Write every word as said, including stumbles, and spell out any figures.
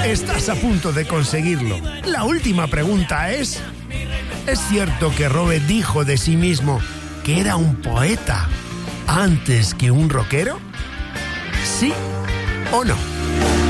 Estás a punto de conseguirlo. La última pregunta es... ¿es cierto que Robe dijo de sí mismo que era un poeta antes que un rockero? ¿Sí o no?